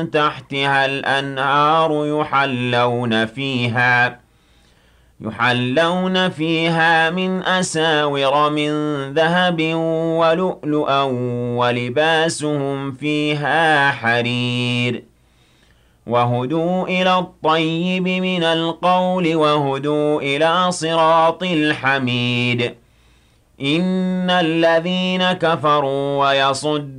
تحتها الأنهار يحلون فيها من أساور من ذهب ولؤلؤا ولباسهم فيها حرير وهدوا إلى الطيب من القول وهدوا إلى صراط الحميد إن الذين كفروا ويصدون